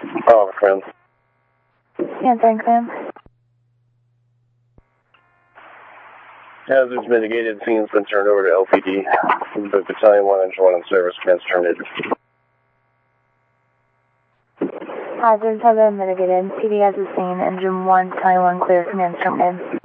Oh, friend. Yeah, thanks, ma'am. Hazards mitigated. Scene's been turned over to LPD. The Battalion 1 Engine 1 in service. Command's terminated. Hazards have been mitigated. PD has the scene. Engine 1, Battalion 1 clear. Command's terminated.